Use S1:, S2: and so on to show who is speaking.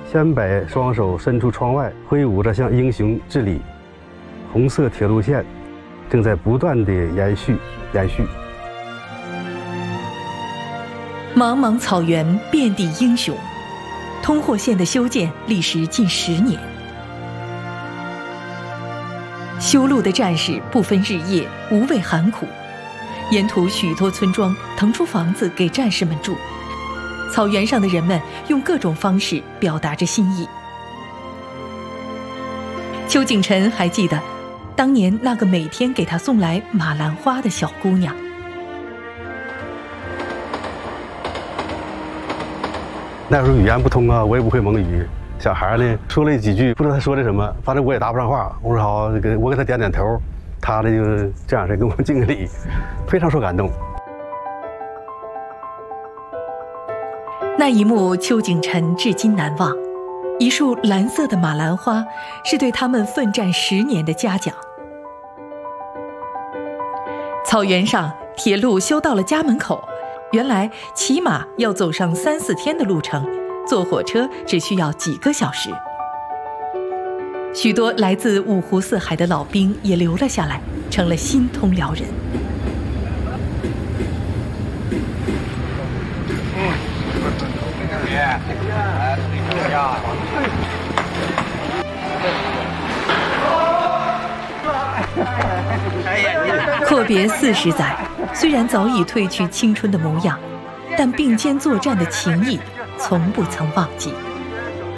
S1: 先把双手伸出窗外，挥舞着向英雄致礼。红色铁路线正在不断地延续。
S2: 茫茫草原遍地英雄，通霍线的修建历时近10年。修路的战士不分日夜，无畏寒苦，沿途许多村庄腾出房子给战士们住。草原上的人们用各种方式表达着心意。邱景臣还记得当年那个每天给他送来马兰花的小姑娘。
S1: 那时候语言不通啊，我也不会蒙语。小孩呢说了几句，不知道他说的什么，反正我也答不上话。我说好，我给他点点头，他呢就这样式跟我敬个礼，非常受感动。
S2: 那一幕，邱景臣至今难忘。一束蓝色的马兰花，是对他们奋战10年的嘉奖。草原上，铁路修到了家门口。原来骑马要走上3、4天的路程，坐火车只需要几个小时。许多来自五湖四海的老兵也留了下来，成了新通辽人。阔别40载，虽然早已褪去青春的模样，但并肩作战的情谊从不曾忘记。